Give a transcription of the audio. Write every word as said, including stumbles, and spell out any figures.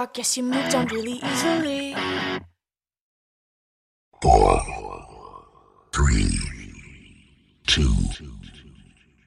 rock, yes, you moved on really easily. Four, three, two,